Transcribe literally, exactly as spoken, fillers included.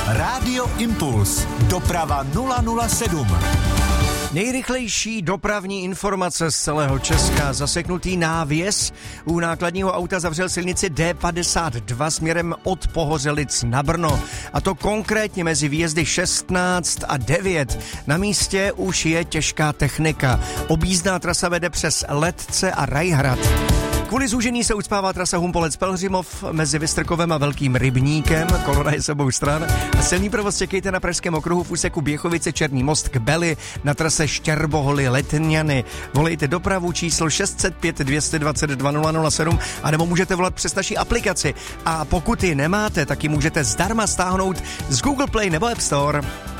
Rádio Impuls. Doprava nula nula sedm. Nejrychlejší dopravní informace z celého Česka. Zaseknutý návěs u nákladního auta zavřel silnici D padesát dva směrem od Pohořelic na Brno. A to konkrétně mezi výjezdy šestnáct a devět. Na místě už je těžká technika. Objízdná trasa vede přes Letce a Rajhrad. Kvůli zúžení se ucpává trasa Humpolec-Pelhřimov mezi Vystrkovem a Velkým Rybníkem, kolona je s obou stran. A silný provoz čekejte na Pražském okruhu v úseku Běchovice-Černý most k Beli na trase Štěrboholy-Letňany. Volejte dopravu číslo šest set pět dvě dva nula dva nula nula sedm a nebo můžete volat přes naši aplikaci. A pokud ji nemáte, tak ji můžete zdarma stáhnout z Google Play nebo App Store.